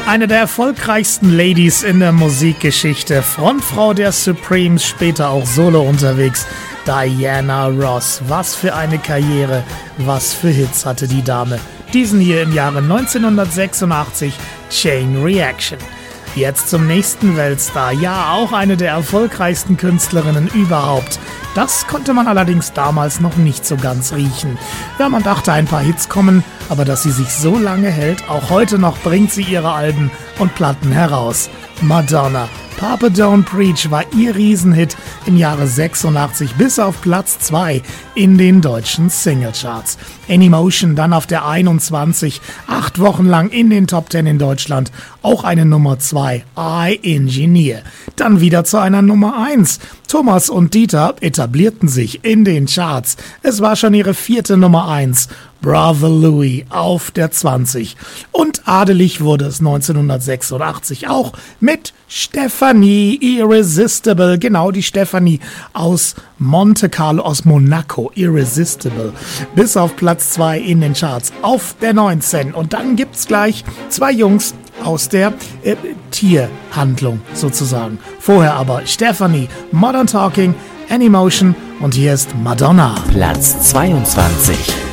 Eine der erfolgreichsten Ladies in der Musikgeschichte, Frontfrau der Supremes, später auch solo unterwegs, Diana Ross. Was für eine Karriere, was für Hits hatte die Dame. Diesen hier im Jahre 1986, Chain Reaction. Jetzt zum nächsten Weltstar, ja auch eine der erfolgreichsten Künstlerinnen überhaupt. Das konnte man allerdings damals noch nicht so ganz riechen. Ja, man dachte, ein paar Hits kommen, aber dass sie sich so lange hält, auch heute noch bringt sie ihre Alben und Platten heraus. Madonna. Papa Don't Preach war ihr Riesenhit im Jahre 86 bis auf Platz 2 in den deutschen Singlecharts. Anymotion dann auf der 21, 8 Wochen lang in den Top 10 in Deutschland, auch eine Nummer 2, I Engineer. Dann wieder zu einer Nummer 1. Thomas und Dieter etablierten sich in den Charts. Es war schon ihre 4. Nummer 1. Brother Louie auf der 20. Und adelig wurde es 1986 auch mit Stephanie Irresistible. Genau, die Stephanie aus Monte Carlo, aus Monaco. Irresistible. Bis auf Platz 2 in den Charts auf der 19. Und dann gibt's gleich 2 Jungs aus der Tierhandlung sozusagen. Vorher aber Stephanie, Modern Talking, Anymotion und hier ist Madonna. Platz 22.